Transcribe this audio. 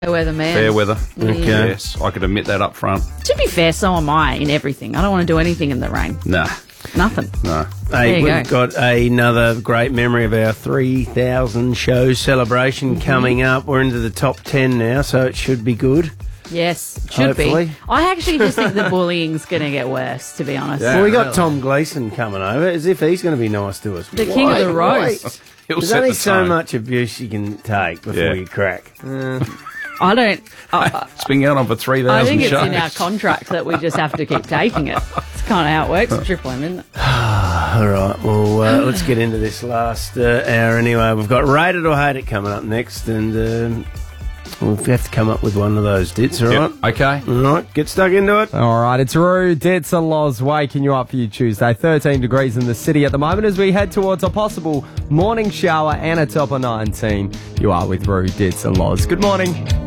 Fair weather man. Fair weather. Okay. Yes, I could admit that up front. To be fair, so am I in everything. I don't want to do anything in the rain. Nah, Nothing. no. There Hey, you we've go. got another great memory of our 3,000 show celebration coming up. We're into the top 10 now, so it should be good. Yes, should Hopefully. be. I actually just think the bullying's going to get worse, to be honest. Yeah. Well, we got really. Tom Gleeson coming over, as if he's going to be nice to us. The king of the roast. He'll There's set only the so tone. much abuse you can take before Yeah. you crack. I don't. It's been going on for 3,000 I think it's shows. in our contract that we just have to keep taking it. It's kind of how it works. Triple M, isn't it? All right, well, let's get into this last hour anyway. We've got Rate It or Hate It coming up next, and we'll have to come up with one of those dits, all right? Yep. Okay. All right, get stuck into it. All right, it's Rue, Dits and Loz waking you up for your Tuesday. 13 degrees in the city at the moment as we head towards a possible morning shower and a top of 19. You are with Rue, Dits and Loz. Good morning.